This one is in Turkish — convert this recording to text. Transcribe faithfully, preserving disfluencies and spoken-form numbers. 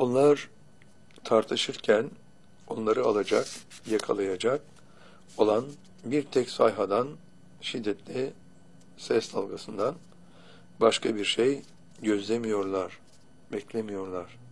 Onlar tartışırken onları alacak, yakalayacak olan bir tek sayhadan, şiddetli ses dalgasından başka bir şey gözlemiyorlar, beklemiyorlar.